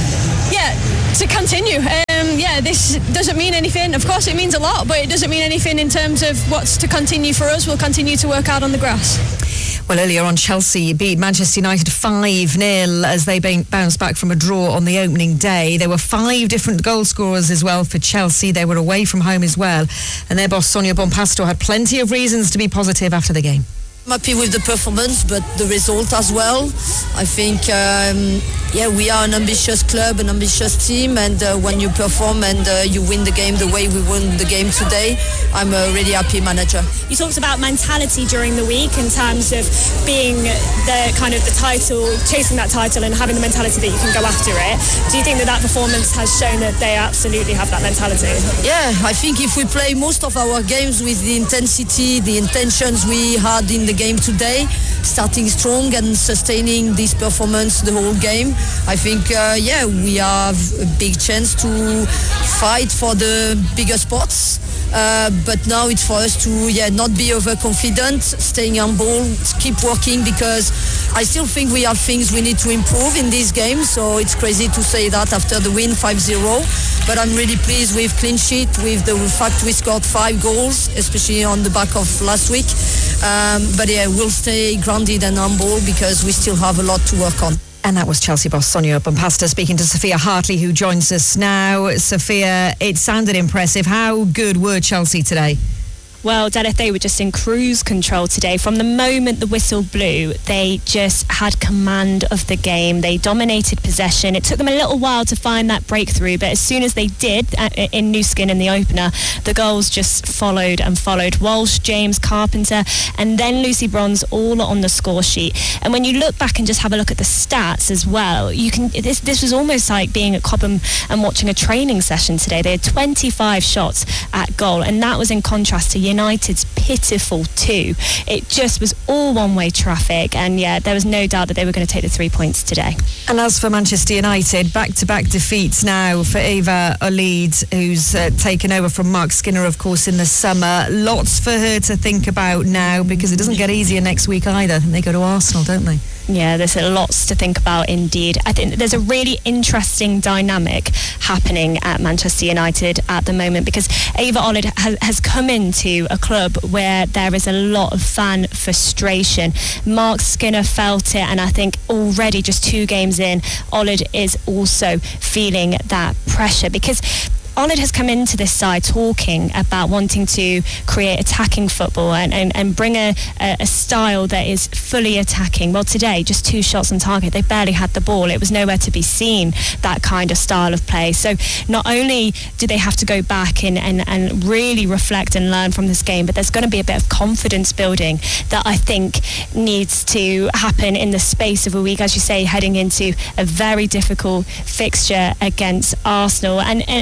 yeah, to continue. Um, yeah, this doesn't mean anything. Of course, it means a lot, but it doesn't mean anything in terms of what's to continue for us. We'll continue to work hard on the grass. Well, earlier on, Chelsea beat Manchester United five nil as they bounced back from a draw on the opening day. There were five different goal scorers as well for Chelsea. They were away from home as well. And their boss, Sonia Bonpasto, had plenty of reasons to be positive after the game. I'm happy with the performance, but the result as well. I think, um, yeah, we are an ambitious club, an ambitious team, and uh, when you perform and uh, you win the game the way we won the game today, I'm a really happy manager. You talked about mentality during the week in terms of being the kind of the title, chasing that title and having the mentality that you can go after it. Do you think that that performance has shown that they absolutely have that mentality? Yeah, I think if we play most of our games with the intensity, the intentions we had in the game today, starting strong and sustaining this performance the whole game, I think uh, yeah we have a big chance to fight for the bigger spots, uh, but now it's for us to yeah not be overconfident, staying humble, keep working, because I still think we have things we need to improve in this game. So it's crazy to say that after the win five zero, but I'm really pleased with clean sheet, with the fact we scored five goals, especially on the back of last week. Um, but yeah, we'll stay grounded and humble because we still have a lot to work on. And that was Chelsea boss Sonia Bonpasto speaking to Sophia Hartley, who joins us now. Sophia, it sounded impressive. How good were Chelsea today? Well, Dennis, they were just in cruise control today. From the moment the whistle blew, they just had command of the game. They dominated possession. It took them a little while to find that breakthrough, but as soon as they did in New Skin in the opener, the goals just followed and followed. Walsh, James, Carpenter, and then Lucy Bronze all on the score sheet. And when you look back and just have a look at the stats as well, you can. This, this was almost like being at Cobham and watching a training session today. They had twenty-five shots at goal, and that was in contrast to United's pitiful two. It just was all one-way traffic, and yeah, there was no doubt that they were going to take the three points today. And as for Manchester United, back-to-back defeats now for Eva Olid, who's uh, taken over from Mark Skinner, of course, in the summer. Lots for her to think about now, because it doesn't get easier next week either. They go to Arsenal, don't they? Yeah, there's lots to think about indeed. I think there's a really interesting dynamic happening at Manchester United at the moment, because Eva Olid has, has come into a club where there is a lot of fan frustration. Mark Skinner felt it, and I think already just two games in, Olid is also feeling that pressure, because Olid has come into this side talking about wanting to create attacking football and, and, and bring a, a, a style that is fully attacking. Well, today, just two shots on target. They barely had the ball. It was nowhere to be seen, that kind of style of play. So not only do they have to go back and, and, and really reflect and learn from this game, but there's going to be a bit of confidence building that I think needs to happen in the space of a week, as you say, heading into a very difficult fixture against Arsenal. And, and, and I think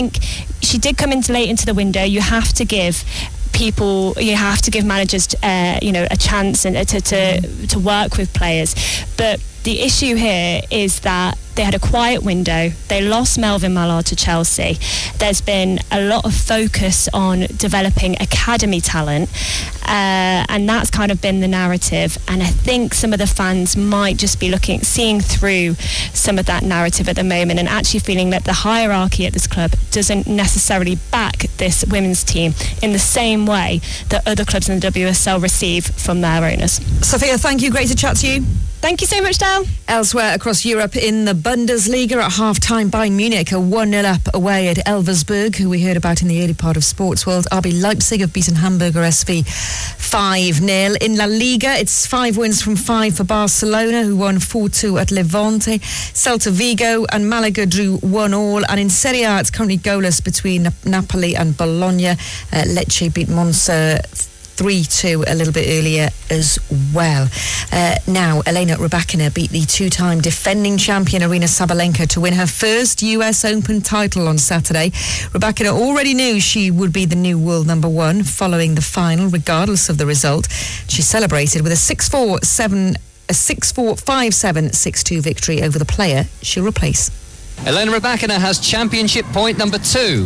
think she did come into late into the window. You have to give people, you have to give managers, uh, you know, a chance and uh, to, to to work with players. But the issue here is that they had a quiet window. They lost Melvin Mallard to Chelsea. There's been a lot of focus on developing academy talent, uh, and that's kind of been the narrative. And I think some of the fans might just be looking, seeing through some of that narrative at the moment, and actually feeling that the hierarchy at this club doesn't necessarily back this women's team in the same way that other clubs in the W S L receive from their owners. Sophia, thank you. Great to chat to you. Thank you so much, Dal. Elsewhere across Europe, in the Bundesliga at half-time, Bayern Munich are one nil up away at Elversberg, who we heard about in the early part of Sports World. R B Leipzig have beaten Hamburger S V five nil. In La Liga, it's five wins from five for Barcelona, who won four two at Levante. Celta Vigo and Malaga drew one all. And in Serie A, it's currently goalless between Napoli and Bologna. Uh, Lecce beat Monza three two a little bit earlier as well. Uh, now, Elena Rybakina beat the two-time defending champion Aryna Sabalenka to win her first U S Open title on Saturday. Rybakina already knew she would be the new world number one following the final, regardless of the result. She celebrated with a six four seven a six four five seven six two victory over the player she'll replace. Elena Rybakina has championship point number two.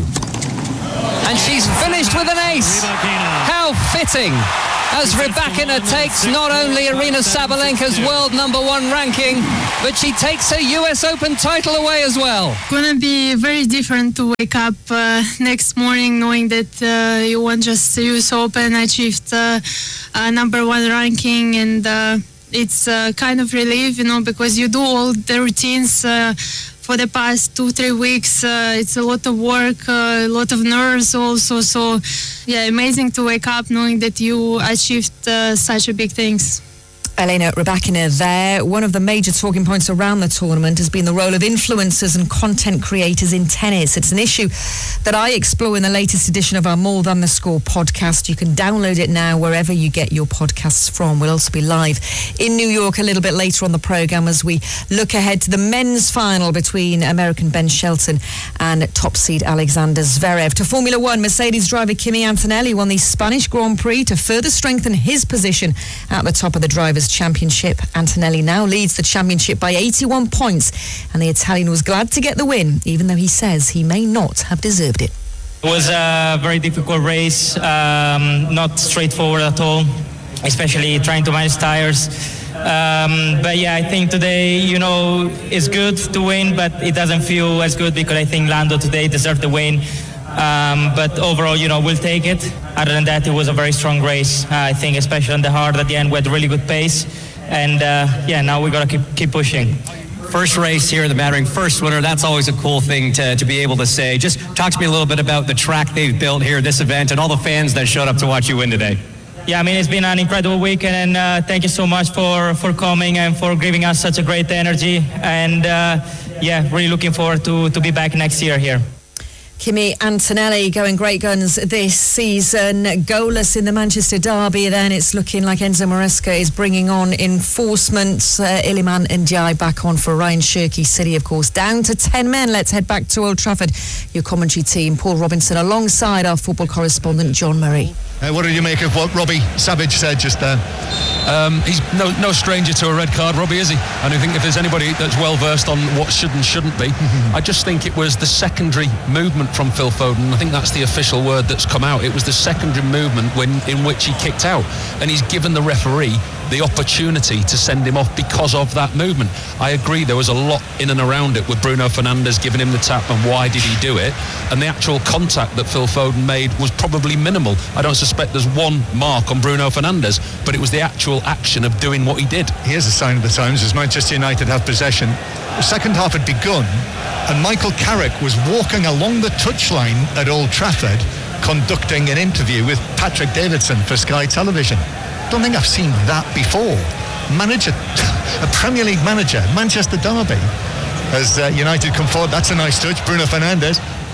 And she's finished with an ace. How fitting, as Rybakina takes not only Aryna Sabalenka's world number one ranking, but she takes her U S Open title away as well. It's going to be very different to wake up uh, next morning knowing that uh, you won just the U S Open, achieved uh, uh, number one ranking, and uh, it's uh, kind of relief, you know, because you do all the routines uh, for the past two, three weeks. Uh, it's a lot of work, uh, a lot of nerves also. So, yeah, amazing to wake up knowing that you achieved uh, such a big things. Elena Rybakina there. One of the major talking points around the tournament has been the role of influencers and content creators in tennis. It's an issue that I explore in the latest edition of our More Than the Score podcast. You can download it now wherever you get your podcasts from. We'll also be live in New York a little bit later on the programme as we look ahead to the men's final between American Ben Shelton and top seed Alexander Zverev. To Formula One, Mercedes driver Kimi Antonelli won the Spanish Grand Prix to further strengthen his position at the top of the Drivers' Championship. Antonelli now leads the championship by eighty-one points, and the Italian was glad to get the win, even though he says he may not have deserved it. It was a very difficult race, um, not straightforward at all, especially trying to manage tires. Um, but yeah, I think today, you know, it's good to win, but it doesn't feel as good because I think Lando today deserved the win. Um, but overall, you know, we'll take it. Other than that, it was a very strong race. Uh, I think, especially on the hard at the end, we had really good pace. And uh, yeah, now we got to keep keep pushing. First race here in the Battering, first winner. That's always a cool thing to, to be able to say. Just talk to me a little bit about the track they've built here, this event, and all the fans that showed up to watch you win today. Yeah, I mean, it's been an incredible weekend, and uh, thank you so much for, for coming and for giving us such a great energy. And uh, yeah, really looking forward to, to be back next year here. Kimi Antonelli going great guns this season, goalless in the Manchester derby. Then it's looking like Enzo Maresca is bringing on enforcements. Uh, Iliman Ndiaye back on for Ryan Shirky. City, of course, down to ten men. Let's head back to Old Trafford. Your commentary team, Paul Robinson, alongside our football correspondent, John Murray. Uh, what did you make of what Robbie Savage said just there? Um, he's no no stranger to a red card, Robbie, is he? And I think if there's anybody that's well versed on what should and shouldn't be, I just think it was the secondary movement from Phil Foden. I think that's the official word that's come out. It was the secondary movement when in which he kicked out, and he's given the referee the opportunity to send him off because of that movement. I agree there was a lot in and around it with Bruno Fernandes giving him the tap and why did he do it, and the actual contact that Phil Foden made was probably minimal. I don't suspect there's one mark on Bruno Fernandes, but it was the actual action of doing what he did. Here's a sign of the times as Manchester United have possession. The second half had begun and Michael Carrick was walking along the touchline at Old Trafford conducting an interview with Patrick Davidson for Sky Television. Don't think I've seen that before. Manager, a Premier League manager, Manchester derby, as uh, United come forward. That's a nice touch. Bruno Fernandes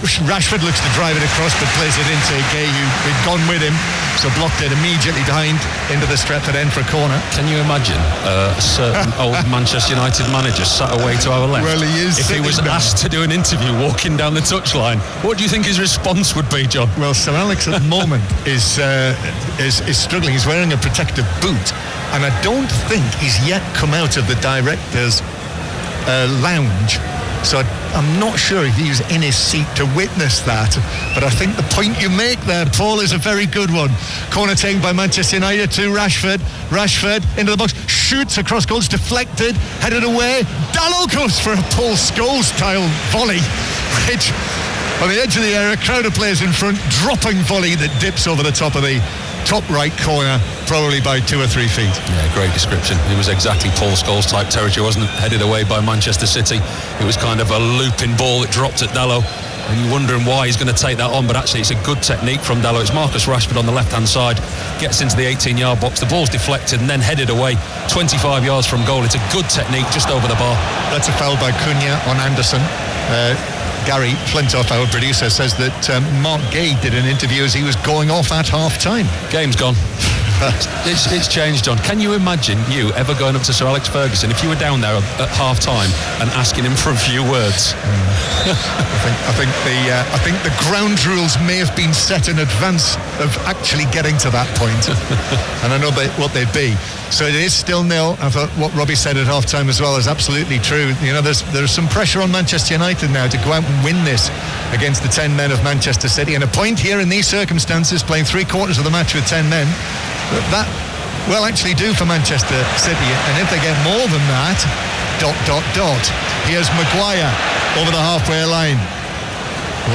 Rashford looks to drive it across, but plays it into Gay, who had gone with him, so blocked it immediately behind into the Stretford end for a corner. Can you imagine uh, a certain old Manchester United manager sat away to our left? Well, he is. If he was now. asked to do an interview walking down the touchline, what do you think his response would be, John? Well, Sir Alex at the moment is, uh, is is struggling. He's wearing a protective boot, and I don't think he's yet come out of the director's uh, lounge. So I'm not sure if he's in his seat to witness that. But I think the point you make there, Paul, is a very good one. Corner taken by Manchester United to Rashford. Rashford into the box, shoots across goals, deflected, headed away. Dalot goes for a Paul Scholes-style volley, which, on the edge of the area, crowd of players in front, dropping volley that dips over the top of the top right corner, probably by two or three feet. Yeah, great description. It was exactly Paul Scholes type territory, wasn't it? Headed away by Manchester City. It was kind of a looping ball that dropped at Dalot, and you're wondering why he's going to take that on, but actually it's a good technique from Dalot. It's Marcus Rashford on the left-hand side, gets into the eighteen-yard box, the ball's deflected and then headed away twenty-five yards from goal. It's a good technique just over the bar. That's a foul by Cunha on Anderson. Uh, Gary Flintoff, our producer, says that um, Mark Gay did an interview as he was going off at half-time. Game's gone. it's, it's changed, John. Can you imagine you ever going up to Sir Alex Ferguson if you were down there at half-time and asking him for a few words? Mm. I think I think the uh, I think the ground rules may have been set in advance of actually getting to that point, and I know they, what they'd be. So it is still nil. I thought what Robbie said at half-time as well is absolutely true. You know, there's there's some pressure on Manchester United now to go out and win this against the ten men of Manchester City. And a point here in these circumstances, playing three quarters of the match with ten men, that will actually do for Manchester City. And if they get more than that, dot, dot, dot. Here's Maguire over the halfway line.